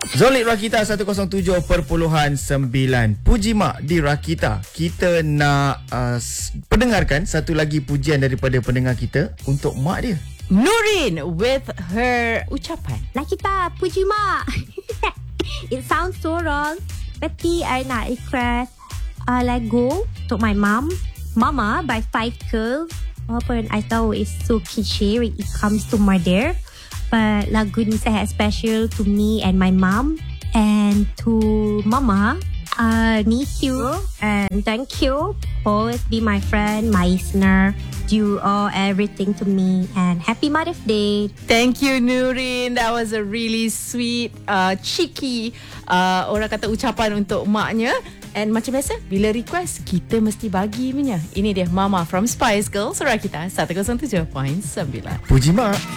Zolit Rakita 107.9. Puji Mak di Rakita. Kita nak pendengarkan satu lagi pujian daripada pendengar kita untuk mak dia, Nurin, with her ucapan. Nakita, puji mak. It sounds so wrong, tapi I nak request lagu untuk my mom, Mama by Five Girls. Walaupun I tahu it's so cliche when it comes to mother, but lagu ni sangat special to me and my mom. And to Mama, need you and thank you. Always be my friend, my listener. You are everything to me, and happy Mother's Day. Thank you, Nurin. That was a really sweet, cheeky, orang kata ucapan untuk maknya. And macam biasa, bila request, kita mesti bagi punya. Ini dia Mama from Spice Girls, Rakita 107.9. Puji Mak.